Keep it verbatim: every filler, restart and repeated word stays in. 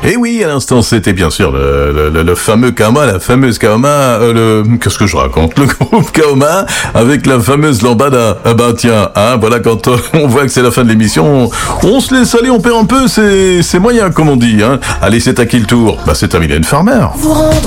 Et oui, à l'instant, c'était bien sûr le, le, le, le fameux Kaoma, la fameuse Kaoma, euh, le, qu'est-ce que je raconte? Le groupe Kaoma, avec la fameuse lambada. Ah bah tiens, hein, voilà, quand on voit que c'est la fin de l'émission, on, on se laisse aller, on perd un peu, c'est, c'est moyen, comme on dit, hein. Allez, c'est à qui le tour? Bah, c'est à Mylène Farmer. Vous rendre